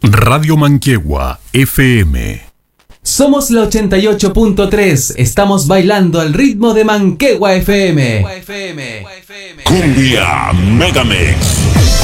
Radio Manquehue FM. Somos la 88.3. Estamos bailando al ritmo de Manquehue FM. Cumbia Megamix.